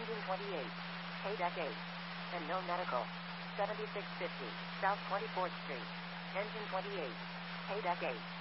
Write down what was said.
Engine 28. Haydeck 8. And no medical. 7650 South 24th Street. Engine 28. Haydeck 8.